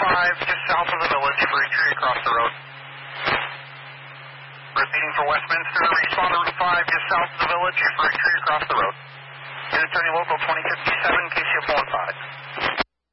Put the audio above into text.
5, just south of the village for a tree across the road. Repeating for Westminster, responder Route 5, just south of the village for a tree across the road. Unit 30 local 2057, KCF 15.